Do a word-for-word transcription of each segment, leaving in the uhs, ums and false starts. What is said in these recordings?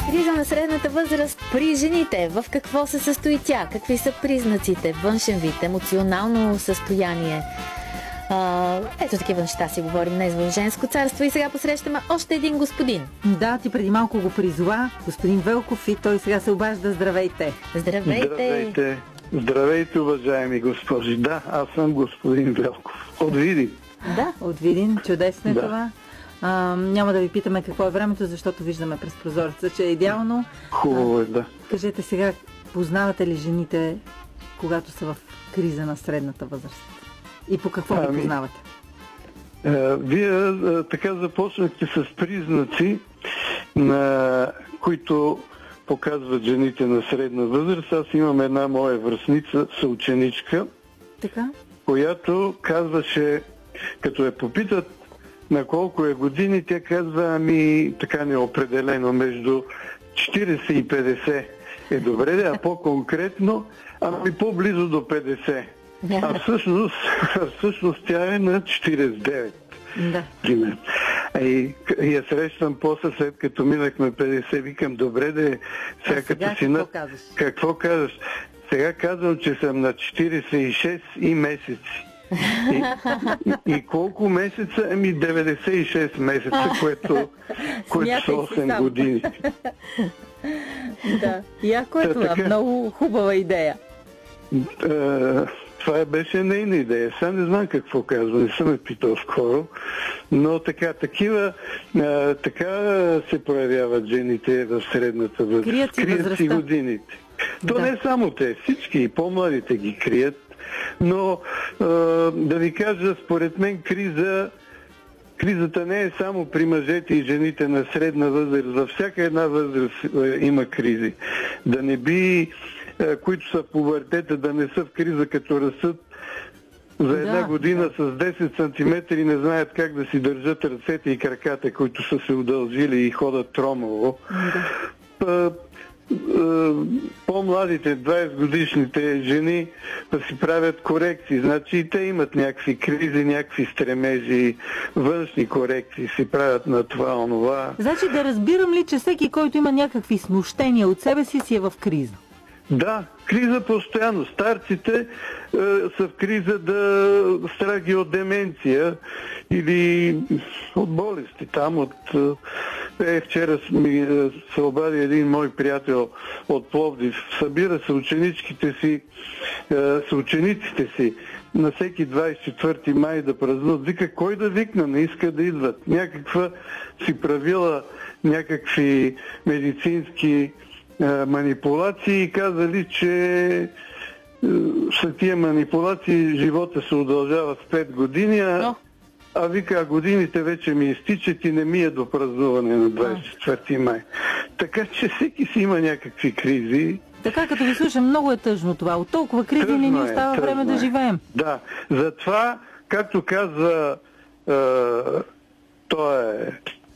Криза на средната възраст при жените. В какво се състои тя? Какви са признаците? Външен вид, емоционално състояние. А, ето такива неща си говорим днес в Женско царство и сега посрещаме още един господин. Да, ти преди малко го призова, господин Велков, и той сега се обажда. Здравейте! Здравейте! Здравейте! Здравейте, уважаеми госпожи! Да, аз съм господин Велков. От Видин. Да, от Видин. Чудесно е да. това. А, няма да ви питаме какво е времето, защото виждаме през прозореца, че е идеално. Хубаво е, да. Кажете сега, познавате ли жените, когато са в криза на средната възраст? И по какво ги ами, познавате? А, вие а, така започнахте с признаци, на които показват жените на средна възраст. Аз имам една моя връстница, съученичка, Така? която казваше, като я попитат на колко е години, тя казва, ами така неопределено, между четирийсет и петдесет е добре, а по-конкретно, ами по-близо до петдесет. А всъщност, всъщност тя е на четирийсет и девет. Да. Пример. И, и я срещам после, след като минахме петдесет, викам, добре да е, сега като сега си на... какво казваш? Какво казваш? Сега казвам, че съм на четирийсет и шест и месеци. И, и, и колко месеца? Ами деветдесет и шест месеца, което, което са осем години. Да, яко е това. Така. Много хубава идея. Uh, това беше нейна идея. Сега не знам какво казва, не съм я питал скоро, но така, такива, uh, така се проявяват жените в средната възраст. Крият си Крият си годините. То Да. не само те, всички и по-младите ги крият, но uh, да ви кажа, според мен криза Кризата не е само при мъжете и жените на средна възраст. Във всяка една възраст е, има кризи. Да не би, е, които са в пубертета, да не са в криза, като растат за една Да, година с десет сантиметра и не знаят как да си държат ръцете и краката, които са се удължили и ходят тромаво. Да. По-младите, двайсет годишните жени да си правят корекции. Значи и те имат някакви кризи, някакви стремежи, външни корекции си правят на това, онова. Значи да разбирам ли, че всеки, който има някакви смущения от себе си, си е в криза? Да, криза постоянно. Старците е, са в криза да страги от деменция или от болести. Там от... Е, вчера ми се обади един мой приятел от Пловдив. Събира се ученичките си, е, са учениците си на всеки двайсет и четвърти май да празнуват. Вика, кой да викна? Не иска да идват. Някаква си правила някакви медицински манипулации и казали, че след тия манипулации живота се удължава с пет години, а, а вика, годините вече ми изтичат и не ми е до празнуване на двайсет и четвърти май. Така че всеки си има някакви кризи. Така, като ви слушам, много е тъжно това. От толкова кризи Тъжно не ни е, остава време да е. живеем. Да, затова, както казва е, той е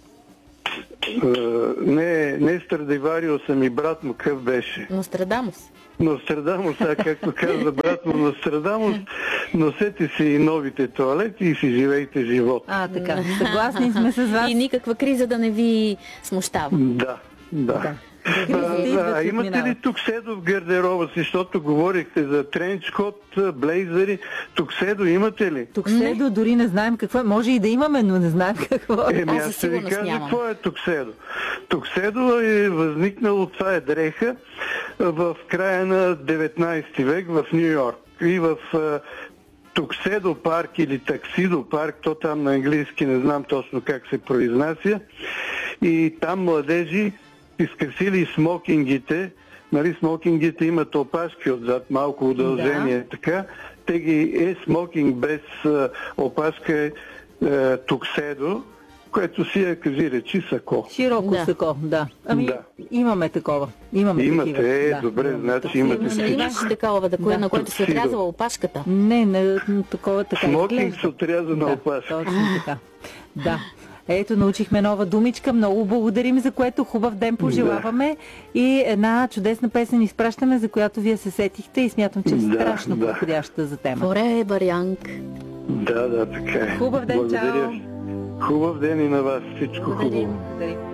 Uh, не, не Страдивариус, ами брат му, къв беше? Нострадамус. Нострадамус, а както каза брат му Нострадамус, носете си и новите тоалети и си живейте живот. А, така, съгласни сме с вас. И никаква криза да не ви смущава. Да, да. Да. А, а, а имате ли тукседо в гардероба си, защото говорихте за тренчкот, блейзери, тукседо имате ли? Тукседо дори не знаем какво е. Може и да имаме, но не знаем какво е. Еми, аз ще ви кажа какво е тукседо. Тукседо е възникнало, това е дреха, в края на деветнайсети век в Ню Йорк. И в Тукседо парк или Таксидо парк, то там на английски не знам точно как се произнася. И там младежи изкъсили смокингите, нали, смокингите имат опашки отзад, малко удължение, да. Така, те ги е смокинг без а, опашка е, е тукседо, което си е, кажи речи, сако. Широко да. Сако, да. Ами, да. Имаме такова. Имаме имате, такива. е, да. добре, значи имате. Не имаш такова, да, кое, да. На което се отрязала опашката. Не, не, такова така. Смокинг с отрязана да, опашка. Точно така. Да. Ето, научихме нова думичка. Много благодарим, за което хубав ден пожелаваме. Да. И една чудесна песен изпращаме, за която вие се сетихте и смятам, че е да, страшно да. подходяща за тема. Forever Young. Да, да, така е. Хубав ден, благодаря. Чао! Хубав ден и на вас. Всичко Благодарим. хубаво. Благодарим.